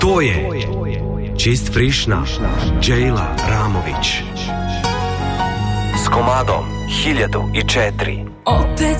To je Čist Frišna, Džejla Ramović s komadom 1004. Opet